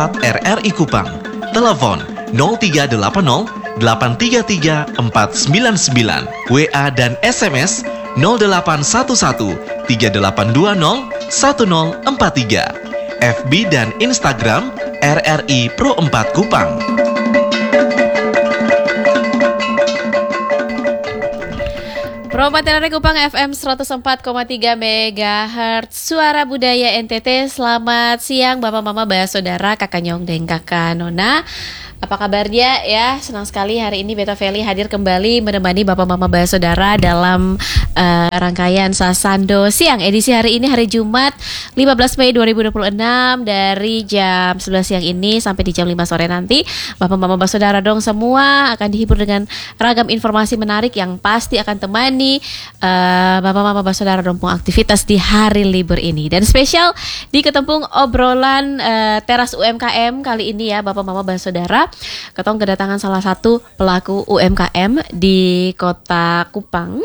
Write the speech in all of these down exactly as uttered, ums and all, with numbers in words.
empat R R I Kupang. Telepon nol tiga delapan nol delapan tiga tiga empat sembilan sembilan. W A dan S M S nol delapan satu satu tiga delapan dua nol satu nol empat tiga. F B dan Instagram R R I Pro empat Kupang. Pro empat R R I Kupang F M seratus empat koma tiga megahertz Suara Budaya N T T. Selamat siang Bapak Mama Bah Saudara, Kakak Nyong dan Kakak Nona. Apa kabarnya ya? Senang sekali hari ini Beta Feli hadir kembali menemani Bapak Mama Bah Saudara dalam uh, rangkaian Sasando Siang edisi hari ini, hari Jumat lima belas Mei dua ribu dua puluh enam, dari jam sebelas siang ini sampai di jam lima sore nanti. Bapak Mama Bah Saudara dong semua akan dihibur dengan ragam informasi menarik yang pasti akan temani uh, Bapak Mama Bah Saudara dong aktivitas di hari libur ini. Dan spesial di Ketempung obrolan uh, teras U M K M kali ini ya Bapak Mama Bah Saudara, Ketong kedatangan salah satu pelaku U M K M di Kota Kupang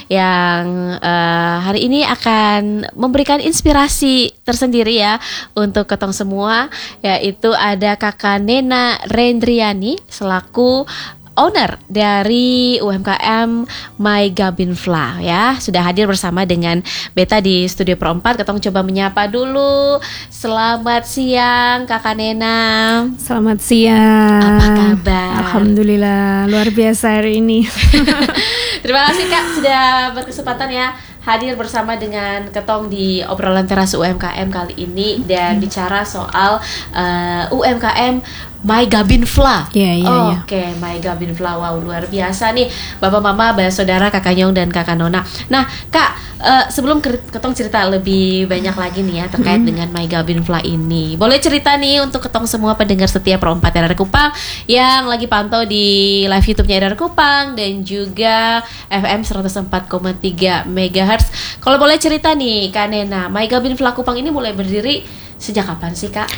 yang uh, hari ini akan memberikan inspirasi tersendiri ya untuk Ketong semua, yaitu ada Kakak Nena Rendriani selaku owner dari U M K M My Gabinfla ya, sudah hadir bersama dengan Beta di Studio Pro empat. Ketong coba menyapa dulu. Selamat siang Kakak Nena. Selamat siang. Apa kabar? Alhamdulillah, luar biasa hari ini. Terima kasih Kak sudah berkesempatan ya hadir bersama dengan Ketong di obrolan teras U M K M kali ini dan hmm. bicara soal uh, U M K M My Gabinfla. Iya, iya, iya. Oke, My Gabinfla. Wow, luar biasa nih Bapak Mama, Bah Saudara, Kakak Nyong dan Kakak Nona. Nah, Kak, uh, sebelum Ketong cerita lebih banyak lagi nih ya terkait hmm. dengan My Gabinfla ini, boleh cerita nih untuk Ketong semua pendengar setia Pro empat R R I Kupang yang lagi pantau di live YouTube-nya R R I Kupang dan juga F M seratus empat koma tiga megahertz. Kalau boleh cerita nih Kak Nena, My Gabinfla Kupang ini mulai berdiri sejak kapan sih Kak?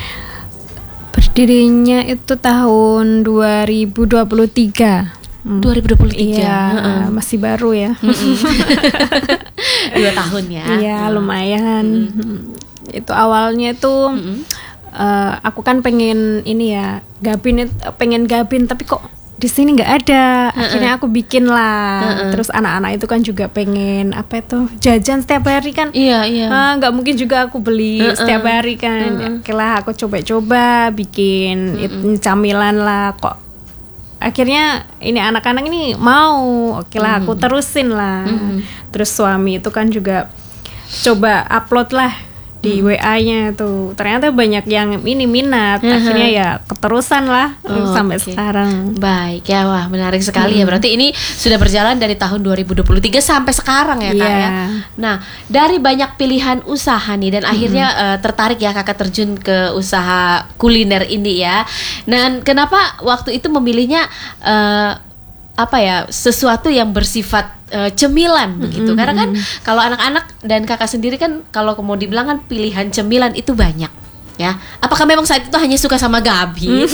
Berdirinya itu tahun dua ribu dua puluh tiga. Hmm. dua ribu dua puluh tiga. Iya, uh-uh. masih baru ya. Dua tahun ya. Iya, lumayan. Mm-hmm. Itu awalnya itu mm-hmm. uh, aku kan pengen ini ya, gabin, pengen gabin tapi kok di sini nggak ada. Akhirnya aku bikin lah. Uh-uh. Terus anak-anak itu kan juga pengen apa itu jajan setiap hari kan. Iya iya. Ah, nggak mungkin juga aku beli uh-uh. setiap hari kan. Uh-uh. Oke lah, aku coba-coba bikin uh-uh. itu camilan lah. Kok akhirnya ini anak-anak ini mau. Oke lah, uh-uh. aku terusin lah. Uh-uh. Terus suami itu kan juga coba upload lah di hmm. W A-nya tuh, ternyata banyak yang ini minat, uh-huh. akhirnya ya keterusan lah oh, sampai okay. sekarang. Baik ya, wah menarik sekali hmm. ya. Berarti ini sudah berjalan dari tahun dua ribu dua puluh tiga sampai sekarang ya Kak yeah. ya. Nah dari banyak pilihan usaha nih dan hmm. akhirnya uh, tertarik ya Kakak terjun ke usaha kuliner ini ya. Dan kenapa waktu itu memilihnya uh, apa ya, sesuatu yang bersifat uh, cemilan begitu, mm-hmm. karena kan kalau anak-anak dan Kakak sendiri kan kalau mau dibilang kan pilihan cemilan itu banyak ya. Apakah memang saat itu hanya suka sama gabin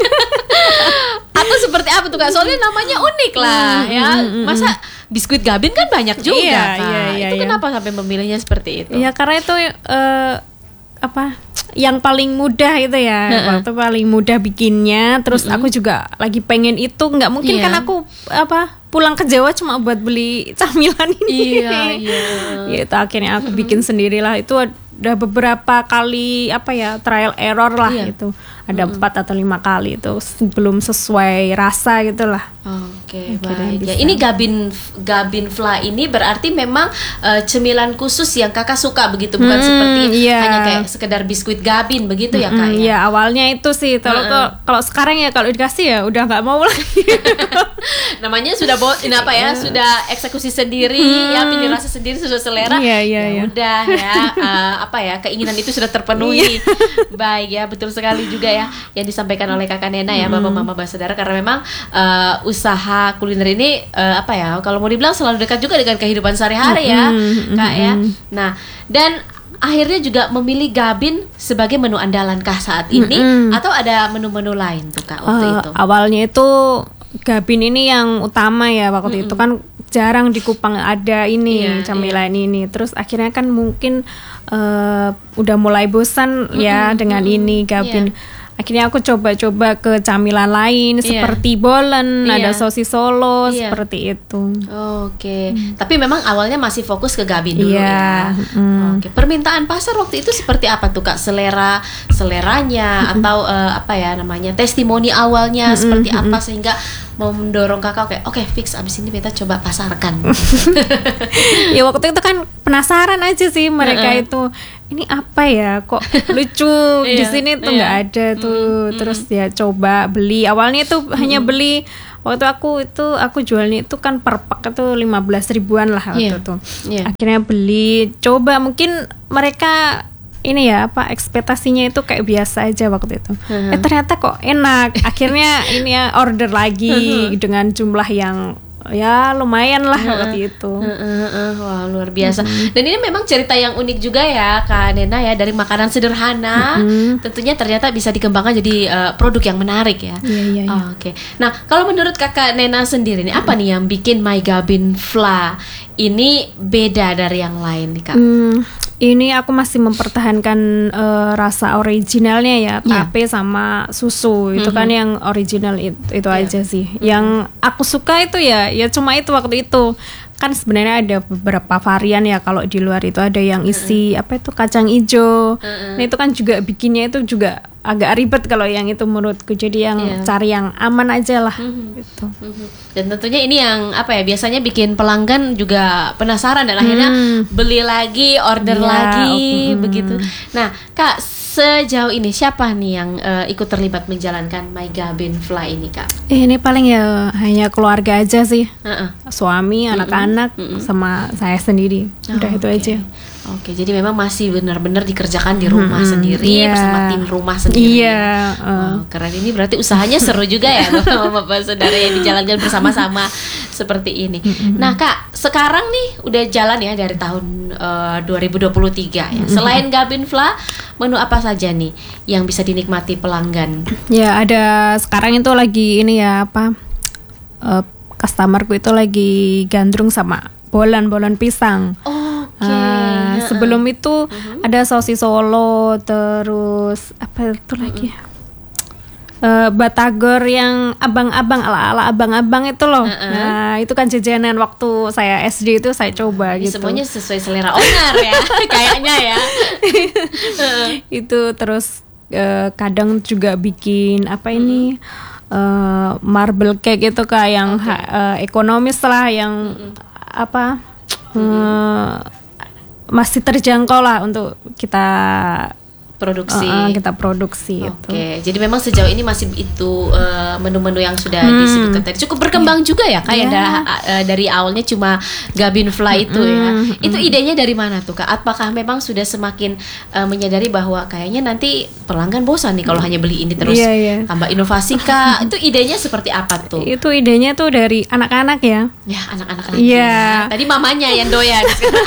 atau seperti apa tuh Kak? Soalnya namanya unik lah ya, masa biskuit gabin kan banyak juga iya, Kak. Iya, iya, itu iya. kenapa sampai memilihnya seperti itu? Ya karena itu uh, apa yang paling mudah itu ya, uh-uh. waktu paling mudah bikinnya. Terus uh-uh. aku juga lagi pengen itu, nggak mungkin yeah. kan aku apa pulang ke Jawa cuma buat beli camilan ini. Iya, iya. Ya itu akhirnya aku bikin sendirilah. Itu udah beberapa kali apa ya trial error lah iya. gitu. Ada empat mm-hmm. atau lima kali itu belum sesuai rasa gitulah. Oke, okay, baik. Ya, ini gabin Gabinfla ini berarti memang uh, cemilan khusus yang Kakak suka begitu, bukan hmm, seperti iya. hanya kayak sekedar biskuit gabin begitu ya Kak? Hmm, ya? Ya awalnya itu sih. Kalau uh-uh. kalau sekarang ya kalau dikasih ya udah nggak mau lagi. Namanya sudah bo- ini apa ya? Sudah eksekusi sendiri hmm. ya, pilih rasa sendiri sesuai selera. Iya, iya, ya iya. udah ya uh, apa ya, keinginan itu sudah terpenuhi. Baik ya, betul sekali juga ya yang disampaikan oleh Kakak Nena ya, hmm. Bapak Mama Bah Saudara, karena memang uh, usaha kuliner ini uh, apa ya, kalau mau dibilang selalu dekat juga dengan kehidupan sehari-hari ya hmm. Kak ya. Nah, dan akhirnya juga memilih gabin sebagai menu andalankah saat ini hmm. atau ada menu-menu lain tuh Kak waktu uh, itu? Awalnya itu gabin ini yang utama ya waktu hmm. itu kan jarang di Kupang ada ini iya, camilan iya. ini. Terus akhirnya kan mungkin uh, udah mulai bosan mm-hmm. ya dengan mm-hmm. ini gabin. Yeah. akhirnya aku coba-coba ke camilan lain Iya. seperti bolen, Iya. ada sosis Solo Iya. seperti itu. Oke, tapi memang awalnya masih fokus ke Gabin dulu Iya, ya. mm. Oke, permintaan pasar waktu itu seperti apa tuh Kak? Selera seleranya atau eh, apa ya namanya? Testimoni awalnya seperti apa sehingga mau mendorong Kakak oke, oke fix abis ini beta coba pasarkan. Ya waktu itu kan penasaran aja sih mereka itu ini apa ya kok lucu di Iya, sini tuh iya. nggak ada tuh terus ya coba beli awalnya itu hanya beli waktu aku itu aku jualnya itu kan per pak itu lima belas ribuan lah waktu Iya, itu iya. akhirnya beli coba mungkin mereka ini ya apa ekspektasinya itu kayak biasa aja waktu itu eh ternyata kok enak akhirnya ini ya order lagi dengan jumlah yang ya lumayan lah waktu itu. Heeh, heeh. Wah luar biasa. Dan ini memang cerita yang unik juga ya Kak Nena ya, dari makanan sederhana tentunya ternyata bisa dikembangkan jadi eh, produk yang menarik ya. Iya, iya, iya. Oke. Nah kalau menurut Kakak Nena sendiri nih apa nih yang bikin My Gabin Fla ini beda dari yang lain nih Kak? Hmm, ini aku masih mempertahankan eh, rasa originalnya ya, Iya. tape sama susu itu kan yang original itu, itu Iya. aja sih. Yang aku suka itu ya, ya cuma itu waktu itu. Kan sebenarnya ada beberapa varian ya kalau di luar itu ada yang isi apa itu kacang hijau. Nah itu kan juga bikinnya itu juga agak ribet kalau yang itu menurutku. Jadi yang Iya. cari yang aman aja lah gitu. Mhm. Dan tentunya ini yang apa ya biasanya bikin pelanggan juga penasaran dan akhirnya beli lagi, order Iya, lagi mm. begitu. Nah, Kak, sejauh ini siapa nih yang eh, ikut terlibat menjalankan My Gabin Fla ini, Kak? Eh, ini paling ya hanya keluarga aja sih. Heeh. Suami, anak-anak, sama saya sendiri. Udah Oh, itu oke. aja. Oke, jadi memang masih benar-benar dikerjakan di rumah sendiri iya. bersama tim rumah sendiri. Iya, Wow, keren ini berarti usahanya seru juga ya Bapak-bapak saudara yang dijalankan bersama-sama seperti ini. Nah, Kak, sekarang nih udah jalan ya dari tahun eh, dua ribu dua puluh tiga ya. Selain Gabin Fla, menu apa saja nih yang bisa dinikmati pelanggan? Ya ada sekarang itu lagi ini ya apa eh, customerku itu lagi gandrung sama bolan-bolan pisang. Oke. Ah, sebelum itu ada sosis Solo, terus apa itu lagi? Eh, batagor yang abang-abang ala-ala abang-abang itu loh. Nah, itu kan jajanan waktu saya S D itu saya coba Ini gitu. semuanya sesuai selera owner ya, kayaknya ya. Itu terus eh, kadang juga bikin apa ini eh, marble cake itu kak yang ha- eh, ekonomis lah yang apa eh, masih terjangkau lah untuk kita Produksi. eh, eh, kita produksi itu. Oke, jadi memang sejauh ini masih itu eh, menu-menu yang sudah disebutkan tadi cukup berkembang juga ya, kayak Iya. da- eh, dari awalnya cuma Gabin Fla itu ya. Itu idenya dari mana tuh Kak? Apakah memang sudah semakin eh, menyadari bahwa kayaknya nanti pelanggan bosan nih kalau hanya beli ini terus, Iya, iya. tambah inovasi Kak? Itu idenya seperti apa tuh? Itu idenya tuh dari anak-anak ya. Ya anak-anak lagi. Iya. ya. Tadi mamanya yang doyan.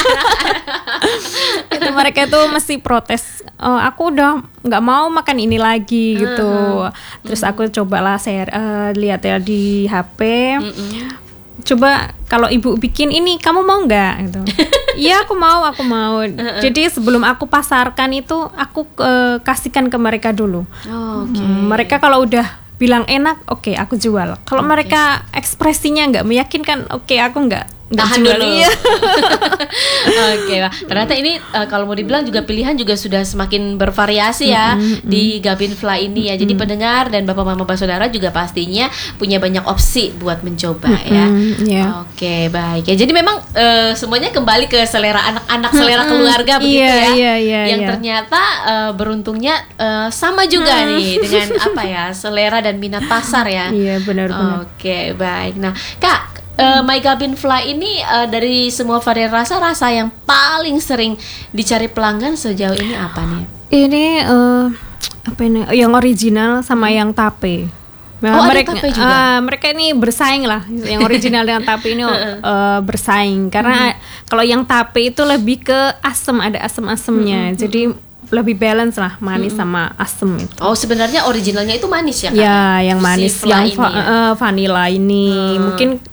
Itu mereka tuh mesti protes. Oh, aku udah nggak mau makan ini lagi gitu. Terus aku cobalah saya eh, lihat ya di H P. Coba kalau ibu bikin ini kamu mau nggak gitu. Iya aku mau, aku mau. Jadi sebelum aku pasarkan itu aku eh, kasihkan ke mereka dulu. Oke. Hmm, mereka kalau udah bilang enak, oke aku jual. Kalau mereka ekspresinya nggak meyakinkan, oke aku nggak nggak Tahan jual. dulu. Iya. Oke, wah. Ternyata ini eh, kalau mau dibilang juga pilihan juga sudah semakin bervariasi ya di Gabin Fla ini ya. Jadi pendengar dan bapak mama saudara juga pastinya punya banyak opsi buat mencoba ya. Mm, iya. Oke, baik ya. Jadi memang eh, semuanya kembali ke selera anak-anak, selera keluarga begitu Iya, ya. iya, iya, Yang iya. ternyata eh, beruntungnya eh, sama juga nih dengan apa ya selera dan minat pasar ya. Iya benar-benar. Oke, baik. Nah, Kak, eh, My Gabin Fla ini eh, dari semua varian rasa, rasa yang paling sering dicari pelanggan sejauh ini apa nih? Ini eh, apa ini? Yang original sama yang tape. Nah, Oh, ada mereka, tape juga? ah, mereka ini bersaing lah. Yang original dengan tape ini eh, bersaing karena kalau yang tape itu lebih ke asam, ada asam-asamnya. Jadi lebih balance lah, manis sama asam itu. Oh, sebenarnya originalnya itu manis ya, Kak? Ya, yang Si manis, Fla yang ini va- ya? eh, vanilla ini. Mungkin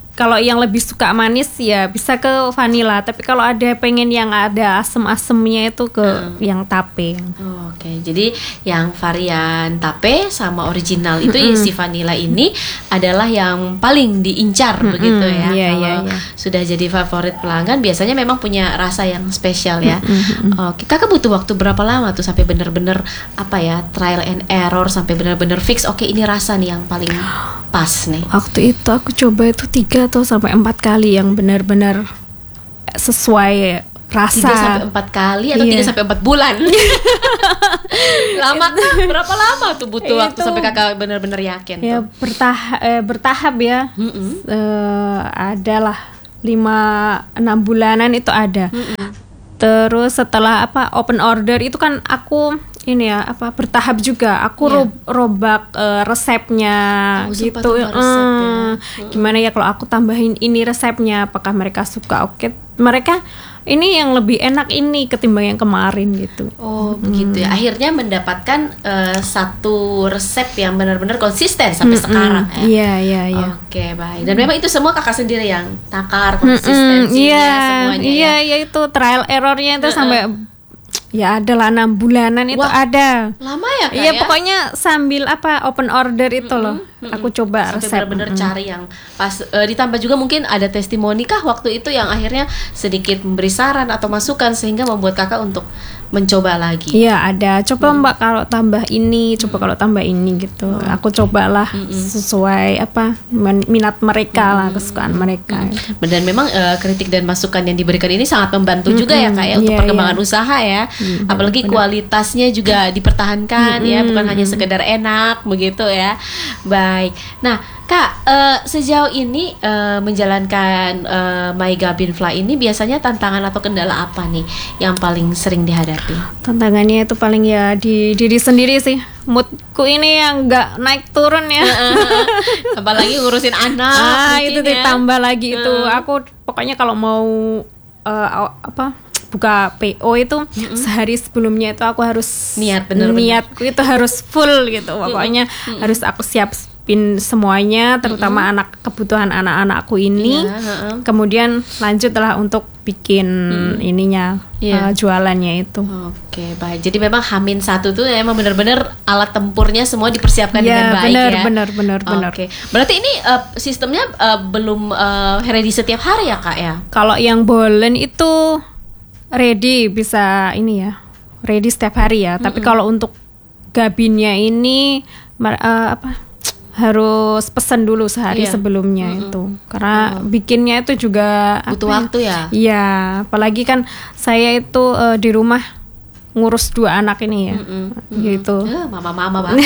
kalau yang lebih suka manis ya bisa ke vanilla, tapi kalau ada pengen yang ada asem-asemnya itu ke Hmm. yang tape. Oh, Oke, jadi yang varian tape sama original itu si vanilla ini adalah yang paling diincar begitu ya. iya, Kalau iya, iya. sudah jadi favorit pelanggan biasanya memang punya rasa yang spesial ya. Oke, kakak butuh waktu berapa lama tuh sampai bener-bener apa ya trial and error sampai bener-bener fix? Oke, ini rasa nih yang paling pas nih. Waktu itu aku coba itu tiga atau sampai empat kali yang benar-benar sesuai rasa. Tiga sampai empat kali atau Iya. tiga sampai empat bulan? Lama kah? Berapa lama tuh butuh waktu Itu- sampai kakak benar-benar yakin Ya tuh? bertahap, eh, bertahap ya. Mm-mm. Eh, adalah lima enam bulanan itu ada. Terus setelah apa open order itu kan aku ini ya apa bertahap juga. Aku Iya. rob- robak eh, resepnya Oh, sempat gitu. ubah resep ya. Eh, Gimana ya kalau aku tambahin ini resepnya? Apakah mereka suka? Oke, mereka ini yang lebih enak ini ketimbang yang kemarin gitu. Oh begitu ya. Akhirnya mendapatkan eh, satu resep yang benar-benar konsisten sampai sekarang ya. Iya iya iya. Oke baik. Dan memang itu semua kakak sendiri yang takar Mm-mm, konsistensinya iya, semuanya iya, ya. iya itu trial errornya itu sampai ya adalah enam bulanan itu Wah, ada. Lama ya kak Iya ya? pokoknya sambil apa open order itu loh, aku coba Sampai resep. benar-benar cari yang pas. Eh, ditambah juga mungkin ada testimoni kah waktu itu yang akhirnya sedikit memberi saran atau masukan sehingga membuat kakak untuk mencoba lagi. Iya ada. Coba mbak kalau tambah ini, coba kalau tambah ini gitu. Aku cobalah sesuai apa men- minat mereka lah, kesukaan mereka. gitu. Dan memang eh, kritik dan masukan yang diberikan ini sangat membantu juga ya kak ya untuk Iya, perkembangan usaha ya. Apalagi kualitasnya juga dipertahankan ya, bukan hanya sekedar enak begitu ya. Baik. Nah kak, eh, sejauh ini eh, menjalankan eh, My Gabinfla ini biasanya tantangan atau kendala apa nih yang paling sering dihadapi? Tantangannya itu paling ya di diri sendiri sih. Moodku ini yang nggak naik turun ya. Apalagi ngurusin anak. ah mungkin itu ya. ditambah lagi itu. Aku pokoknya kalau mau eh, aw- apa buka P O itu sehari sebelumnya itu aku harus Niat, bener-bener. niatku itu harus full gitu. Pokoknya harus aku siapin semuanya, terutama anak kebutuhan anak-anakku ini. Iya, heeh. Kemudian lanjutlah untuk bikin ininya Iya. eh, jualannya itu. Oke baik. Jadi memang Hamin satu tuh emang benar-benar alat tempurnya semua dipersiapkan Ya, dengan baik benar, ya. benar, benar, benar. Oke. Berarti ini eh, sistemnya eh, belum eh, ready setiap hari ya kak ya? Kalau yang bolen itu ready bisa ini ya, ready setiap hari ya. Tapi kalau untuk gabinnya ini mar- eh, apa harus pesan dulu sehari Iya. sebelumnya itu, karena bikinnya itu juga Butuh apa ya? waktu ya? Iya, apalagi kan saya itu eh, di rumah ngurus dua anak ini ya, gitu. Eh, mama-mama banget.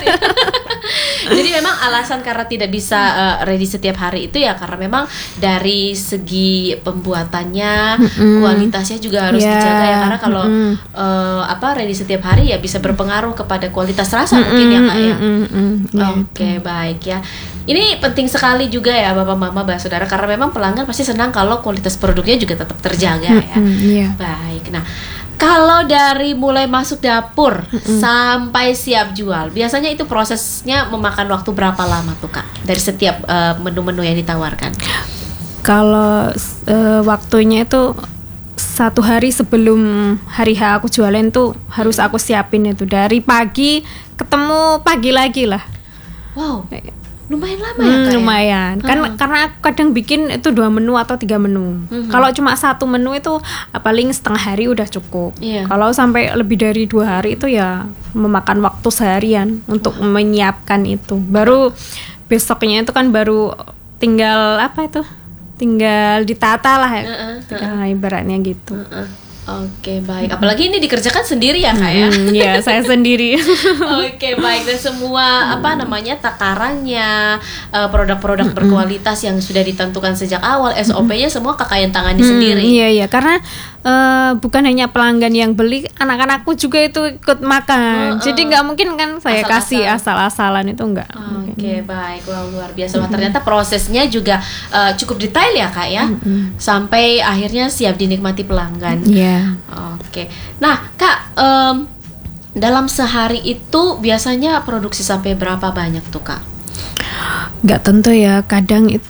Jadi memang alasan karena tidak bisa eh, ready setiap hari itu ya karena memang dari segi pembuatannya, kualitasnya juga harus Ya, dijaga ya karena kalau eh, apa ready setiap hari ya bisa berpengaruh kepada kualitas rasa mungkin ya kak ya. Mm, mm, ya. Oke baik ya. Ini penting sekali juga ya bapak mama bah saudara karena memang pelanggan pasti senang kalau kualitas produknya juga tetap terjaga ya. Mm, iya. Baik. Nah, kalau dari mulai masuk dapur sampai siap jual, biasanya itu prosesnya memakan waktu berapa lama tuh kak? Dari setiap eh, menu-menu yang ditawarkan? Kalau eh, waktunya itu satu hari sebelum hari H aku jualan tuh harus aku siapin itu dari pagi ketemu pagi lagi lah. Wow, lumayan lama ya Hmm, kak? ya? lumayan kan karena aku kadang bikin itu dua menu atau tiga menu. Kalau cuma satu menu itu ah, paling setengah hari udah cukup. Iya. Kalau sampai lebih dari dua hari itu ya memakan waktu seharian untuk menyiapkan itu. Baru besoknya itu kan baru tinggal apa itu? Tinggal ditata lah ya. Heeh, Tinggal ibaratnya gitu. Heeh. Oke baik. Apalagi ini dikerjakan sendiri ya kak ya? Hmm, ya saya sendiri. Oke baik, dan semua apa namanya takarannya, eh, produk-produk berkualitas yang sudah ditentukan sejak awal, S O P-nya semua kakak yang tangani Hmm, sendiri. Iya iya karena eh, bukan hanya pelanggan yang beli, anak-anakku juga itu ikut makan. Jadi nggak mungkin kan saya Asal-asalan. kasih asal-asalan itu enggak. Oke baik, wah luar biasa. Wah, ternyata prosesnya juga eh, cukup detail ya kak ya, sampai akhirnya siap dinikmati pelanggan. Iya. Oke, nah kak, em, dalam sehari itu biasanya produksi sampai berapa banyak tuh kak? Nggak tentu ya. Kadang itu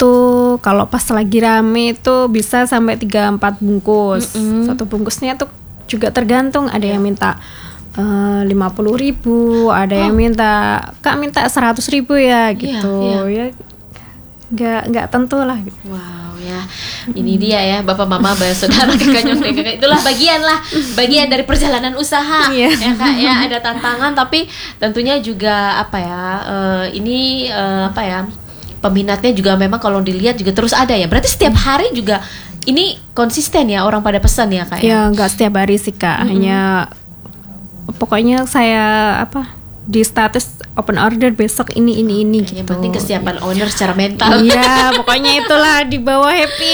itu kalau pas lagi rame itu bisa sampai tiga empat bungkus. Mm-hmm. Satu bungkusnya tuh juga tergantung, ada yang minta uh, lima puluh ribu, ada oh. yang minta Kak minta seratus ribu ya gitu. Yeah, yeah. Ya nggak nggak tentu lah gitu. Wow ya, ini dia ya bapak mama saudara kakak kakak itulah bagian lah bagian dari perjalanan usaha yeah. ya kak ya, ada tantangan tapi tentunya juga apa ya uh, ini uh, apa ya peminatnya juga memang kalau dilihat juga terus ada ya, berarti setiap hari juga ini konsisten ya orang pada pesan ya kak ya? Ya nggak setiap hari sih kak, mm-hmm. hanya pokoknya saya apa di status open order besok ini ini ini gitu. Yang penting kesiapan owner secara mental. Iya, pokoknya itulah di bawah happy.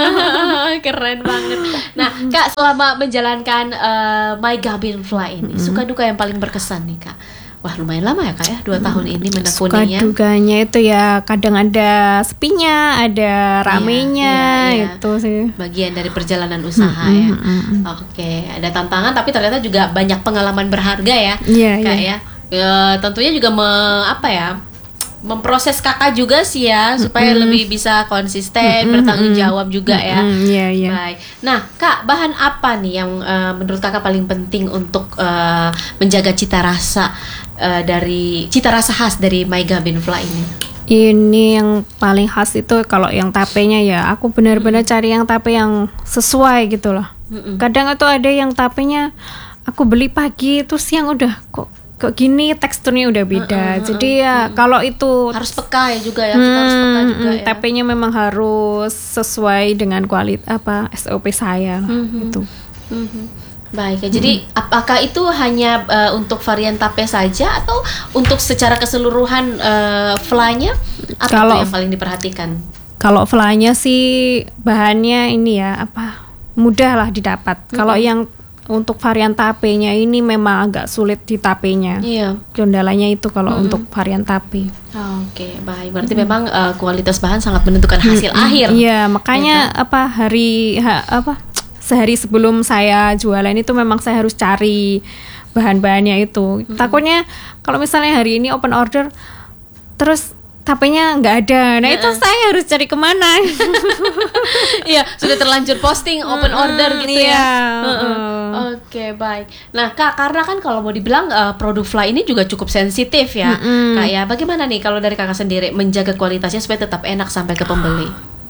Keren banget. Nah, Kak selama menjalankan uh, My Gabin Fly ini, mm-hmm. suka duka yang paling berkesan nih Kak. Wah lumayan lama ya Kak ya, dua tahun ini menekuninya. Suka dukanya itu ya kadang ada sepinya, ada ramenya, iya, iya, iya. itu sih. Bagian dari perjalanan usaha mm-hmm, ya. Mm-hmm. Oke, ada tantangan tapi ternyata juga banyak pengalaman berharga ya, yeah, Kak yeah. ya. Ya, tentunya juga me, apa ya memproses kakak juga sih ya supaya mm-hmm. lebih bisa konsisten mm-hmm. bertanggung jawab juga ya. Mm-hmm. Yeah, yeah. Baik. Nah Kak, bahan apa nih yang uh, menurut kakak paling penting untuk uh, menjaga cita rasa uh, dari cita rasa khas dari My Gabin Fly ini? Ini yang paling khas itu kalau yang tapenya ya aku benar-benar mm-hmm. cari yang tape yang sesuai gitu loh. Mm-hmm. Kadang itu ada yang tapenya aku beli pagi itu siang udah kok kok gini teksturnya udah beda. Uh, uh, uh, Jadi ya uh, kalau itu harus peka ya juga ya. Kita hmm, harus peka juga ya. Tapenya memang harus sesuai dengan kualitas apa S O P saya mm-hmm. itu. Mm-hmm. Baik ya. Jadi mm-hmm. apakah itu hanya uh, untuk varian tape saja atau untuk secara keseluruhan uh, fly-nya apa kalau, yang paling diperhatikan? Kalau fly-nya sih bahannya ini ya apa mudah lah didapat. Mm-hmm. Kalau yang untuk varian tapenya ini memang agak sulit di tapenya. Iya. Kendalanya itu kalau mm-hmm. untuk varian tape. Oh, Oke, okay. baik. Berarti mm-hmm. memang uh, kualitas bahan sangat menentukan hasil mm-hmm. akhir. Iya, makanya ya, apa hari ha, apa sehari sebelum saya jualan itu memang saya harus cari bahan-bahannya itu. Mm-hmm. Takutnya kalau misalnya hari ini open order terus tapenya nggak ada, nah uh-uh. itu saya harus cari kemana? Iya, sudah terlanjur posting open uh-uh. order gitu ya. Uh-uh. Uh-uh. Oke, okay, baik. Nah, Kak, karena kan kalau mau dibilang uh, produk fly ini juga cukup sensitif ya, uh-uh. Kak ya. Bagaimana nih kalau dari Kakak sendiri menjaga kualitasnya supaya tetap enak sampai ke pembeli?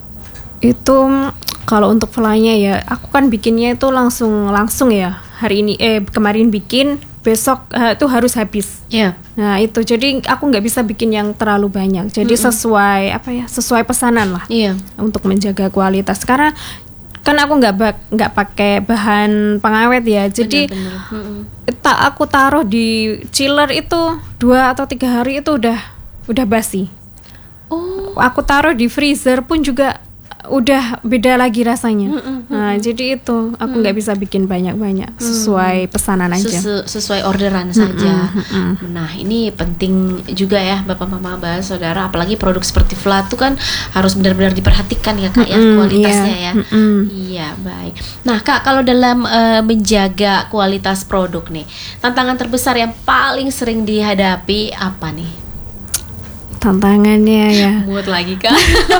Itu kalau untuk fly-nya ya, aku kan bikinnya itu langsung langsung ya. Hari ini eh kemarin bikin, besok uh, itu harus habis. Iya. Yeah. Nah itu jadi aku nggak bisa bikin yang terlalu banyak. Jadi mm-hmm. sesuai apa ya sesuai pesanan lah. Iya. Yeah. Untuk menjaga kualitas. Karena kan aku nggak bak nggak pakai bahan pengawet ya. Jadi benar, benar. Mm-hmm. tak aku taruh di chiller itu dua atau tiga hari itu udah udah basi. Oh. Aku taruh di freezer pun juga udah beda lagi rasanya. Mm, mm, mm, nah, mm. jadi itu aku nggak mm. bisa bikin banyak-banyak sesuai mm. pesanan aja. Sesu- sesuai orderan mm, saja. Mm, mm, mm. Nah, ini penting juga ya Bapak Mama Mbak Saudara, apalagi produk seperti flat itu kan harus benar-benar diperhatikan ya Kak mm, ya kualitasnya yeah. ya. Mm, mm. Iya, baik. Nah, Kak, kalau dalam uh, menjaga kualitas produk nih, tantangan terbesar yang paling sering dihadapi apa nih? Tantangannya ya. Mood lagi Kak.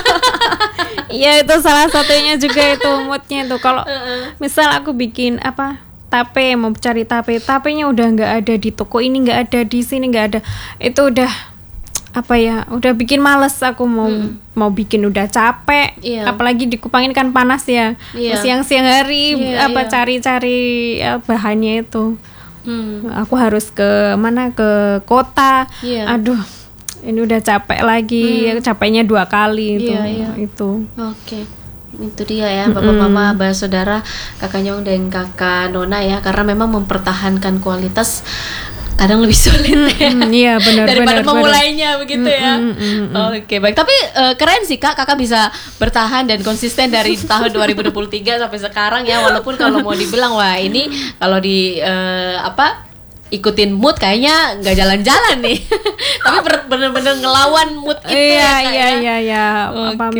Iya itu salah satunya juga itu moodnya tuh. Kalau uh-uh. misal aku bikin apa tape, mau cari tape, tapenya udah nggak ada di toko ini, nggak ada di sini, nggak ada. Itu udah apa ya? Udah bikin males aku mau hmm. mau bikin udah capek. Yeah. Apalagi di Kupang ini kan panas ya. Yeah. Siang-siang hari yeah, apa yeah. cari-cari ya, bahannya itu. Hmm. Aku harus ke mana ke kota. Yeah. Aduh. Ini udah capek lagi, hmm. capeknya dua kali itu. Iya, iya. Itu. Oke. Itu dia ya Bapak mm-hmm. Mama, Mbak Saudara, Kakak Nyong dan Kakak Nona ya, karena memang mempertahankan kualitas kadang lebih sulit ya. Mm, iya benar daripada benar, memulainya benar. Begitu ya. Mm, mm, mm, mm. Oke, baik. Tapi uh, keren sih Kak, Kakak bisa bertahan dan konsisten dari tahun dua ribu dua puluh tiga sampai sekarang ya, walaupun kalau mau dibilang wah ini kalau di uh, apa ikutin mood kayaknya nggak jalan-jalan nih. Tapi bener-bener ngelawan mood itu iya, ya, iya, iya, iya. Okay.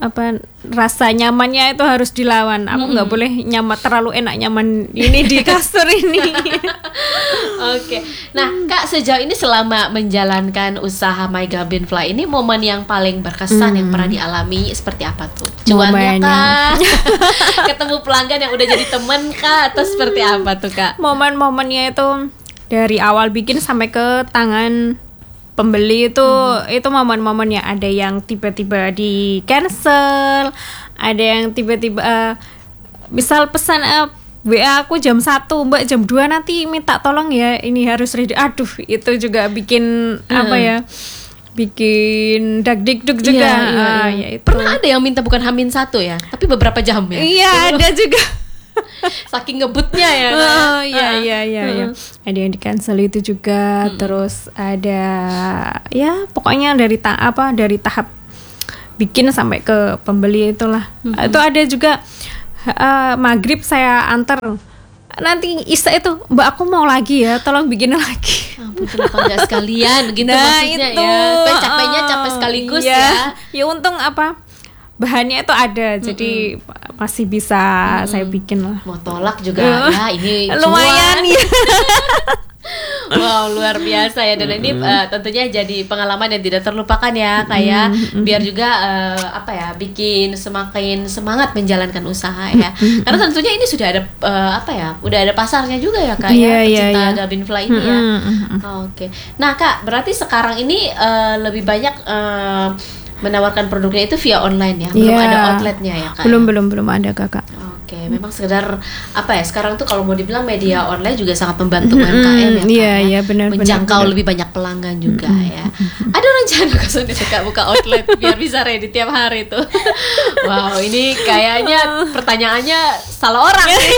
apa rasa nyamannya itu harus dilawan. Aku nggak boleh nyaman terlalu enak nyaman ini di kasur ini. Oke. Nah, Kak, sejauh ini selama menjalankan usaha My Gabin Fly ini, momen yang paling berkesan yang pernah dialami seperti apa tuh? Cuannya Momennya. kah? Ketemu pelanggan yang udah jadi temen kah? Atau seperti apa tuh, Kak? Momen-momennya itu dari awal bikin sampai ke tangan pembeli itu itu momen-momennya. Ada yang tiba-tiba di cancel, ada yang tiba-tiba uh, misal pesan uh, W A aku jam satu, Mbak jam dua nanti minta tolong ya, ini harus ready. Aduh, itu juga bikin apa ya? Bikin dak-dik-duk juga. Iya, iya, Ah, iya. ya itu. Pernah ada yang minta bukan hamin satu ya, tapi beberapa jam ya. Iya, ada juga. Saking ngebutnya ya. Kak? Oh iya Ah. iya iya iya. Ada yang di cancel itu juga, terus ada ya pokoknya dari ta apa dari tahap bikin sampai ke pembeli itulah. Itu ada juga uh, maghrib saya antar, nanti Isa itu Mbak aku mau lagi ya, tolong bikin lagi. Ampun, kenapa nggak sekalian gitu Nah, maksudnya itu, ya. Supaya capeknya uh, capek sekaligus iya. ya. Ya untung apa bahannya itu ada, jadi masih bisa saya bikin lah. Mau tolak juga ya, ini Lumayan cuan. ya. Wow, luar biasa ya. Dan ini uh, tentunya jadi pengalaman yang tidak terlupakan ya, kayak biar juga uh, apa ya, bikin semakin semangat menjalankan usaha ya. Karena tentunya ini sudah ada uh, apa ya, udah ada pasarnya juga ya, Kak, Iya, ya, iya, pecinta iya. Gabin Fly ini ya. Oke. Nah, Kak, berarti sekarang ini uh, lebih banyak uh, menawarkan produknya itu via online ya, belum Iya. ada outletnya ya, Kak? Belum belum belum ada kakak. Oke, memang sekedar apa ya, sekarang tuh kalau mau dibilang media online juga sangat membantu U M K M ya, Kak, iya, ya? iya, benar, menjangkau benar, lebih banyak pelanggan juga ya. Ada rencana Kak Sonia Kak buka outlet biar bisa ready tiap hari tuh. Wow, ini kayaknya pertanyaannya salah orang nih.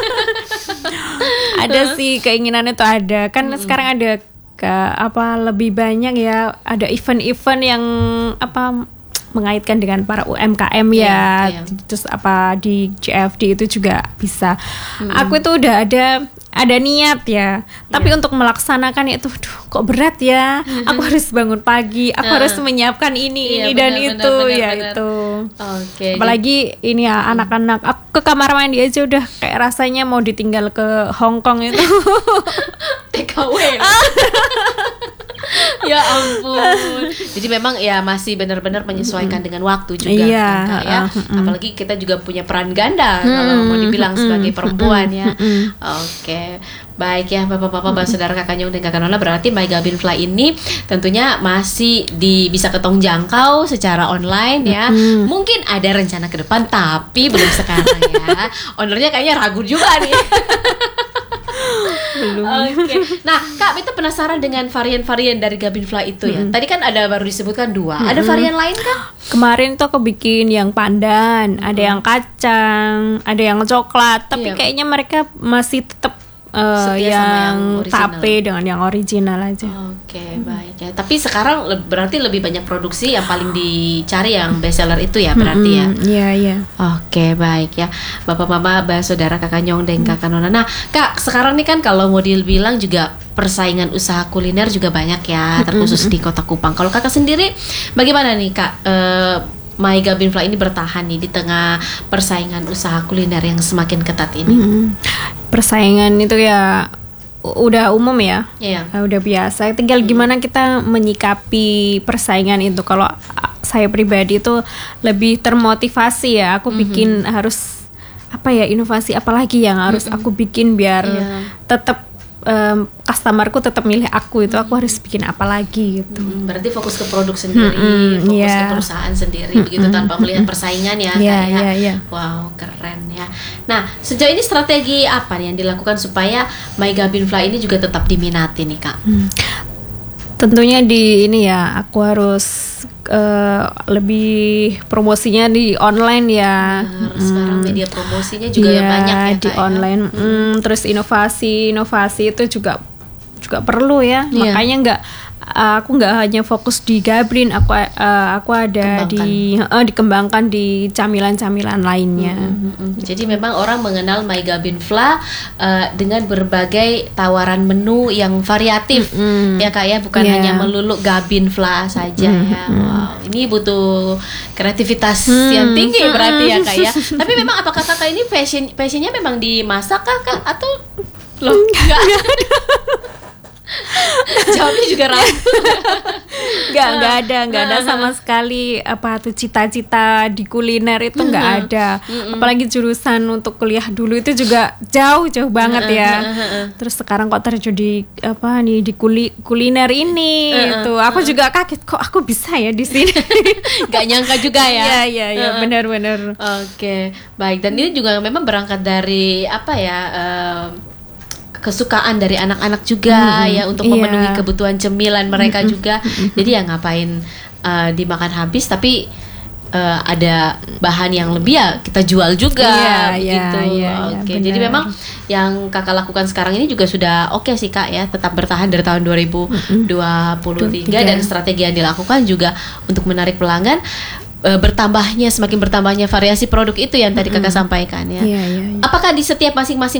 Ada sih keinginannya tuh ada. Kan sekarang ada ke apa lebih banyak ya, ada event-event yang apa mengaitkan dengan para U M K M ya. Iya, iya. Terus apa di J F D itu juga bisa. Aku itu udah ada ada niat ya, tapi untuk melaksanakan itu duh, kok berat ya. Aku harus bangun pagi, aku harus menyiapkan ini Iya, ini dan benar, itu benar, ya benar. itu. Oke. Apalagi ini ya anak-anak, aku ke kamar mandi aja udah kayak rasanya mau ditinggal ke Hong Kong itu. T K W. Ya ampun. Jadi memang ya masih benar-benar menyesuaikan dengan waktu juga, Iya, kan, Kak, ya. uh, mm, Apalagi kita juga punya peran ganda kalau mau dibilang sebagai perempuan ya. Oke. Baik ya Bapak-bapak, Bapak saudara Kakak Nyong dan Kakak Nona, berarti My Gabin Fly ini tentunya masih di bisa ketong jangkau secara online ya. Mungkin ada rencana ke depan tapi belum sekarang ya. Ownernya kayaknya ragu juga nih. Belum. Oke. Nah, Kak, Beta penasaran dengan varian-varian dari Gabin Fly itu ya. Tadi kan ada baru disebutkan dua. Ada varian lain Kak? Kemarin tuh aku bikin yang pandan, ada yang kacang, ada yang coklat, tapi Iya. kayaknya mereka masih tetap uh, Setia sama yang, yang original. tape dengan yang original aja. Oke, baik ya. Tapi sekarang le- berarti lebih banyak produksi yang paling dicari yang best seller itu ya berarti ya. Mm, Iya iya. Oke, baik ya. Bapak Mama, Mbak Saudara Kakak Nyong dan Kakak Nona. Nah, Kak, sekarang nih kan kalau mau dibilang juga persaingan usaha kuliner juga banyak ya, terkhusus di Kota Kupang. Kalau Kakak sendiri bagaimana nih, Kak? Eh, My Gabin Fly ini bertahan nih di tengah persaingan usaha kuliner yang semakin ketat ini. Mm. Persaingan itu ya u- udah umum ya. Iya. Uh, udah biasa. Tinggal gimana kita menyikapi persaingan itu. Kalau uh, saya pribadi itu lebih termotivasi ya. Aku bikin harus apa ya, inovasi apalagi yang harus aku bikin biar Iya. tetap um, customerku tetap milih aku, itu aku harus bikin apa lagi gitu. Hmm, berarti fokus ke produk sendiri, Mm-mm, fokus iya. ke perusahaan sendiri, begitu tanpa melihat persaingan ya, Iya, Kak, ya. iya, iya. Wow, keren ya. Nah, sejauh ini strategi apa nih yang dilakukan supaya My Gabin Fly ini juga tetap diminati nih, Kak? Hmm. Tentunya di ini ya, aku harus uh, lebih promosinya di online ya. Benar, sekarang media promosinya juga Iya, banyak ya, di Kak, ya. online. Mm, terus inovasi, inovasi itu juga juga perlu ya. Iya. Makanya nggak uh, aku nggak hanya fokus di Gabrin, aku uh, aku ada Kembangkan. di uh, dikembangkan di camilan-camilan lainnya. Mm-mm. Jadi memang orang mengenal My Gabinfla uh, dengan berbagai tawaran menu yang variatif, Mm-mm. ya Kak ya, bukan Yeah. hanya melulu Gabinfla saja ya. Wow, ini butuh kreativitas yang tinggi berarti ya Kak ya. Tapi memang apakah Kakak ini passion passionnya memang dimasak Kak, Kak? Atau loh enggak? Jawabnya juga ragu. Nggak nggak ada nggak ada sama sekali apa tuh cita-cita di kuliner itu nggak ada. Apalagi jurusan untuk kuliah dulu itu juga jauh jauh banget ya. Terus sekarang kok terjun di apa nih di kuli, kuliner ini itu aku juga kaget kok aku bisa ya di sini. Gak nyangka juga ya. Iya iya iya benar-benar. Oke, baik. Dan ini juga memang berangkat dari apa ya? em, kesukaan dari anak-anak juga ya untuk iya. memenuhi kebutuhan cemilan mereka juga. Jadi ya ngapain uh, dimakan habis tapi uh, ada bahan yang lebih ya kita jual juga Iya, begitu. iya, iya, Oke, iya, jadi benar. memang yang Kakak lakukan sekarang ini juga sudah oke sih Kak ya, tetap bertahan dari tahun dua ribu dua puluh tiga dan strategi yang dilakukan juga untuk menarik pelanggan. E, bertambahnya semakin bertambahnya variasi produk itu yang tadi Kakak sampaikan ya. Iya, iya, iya. Apakah di setiap masing-masing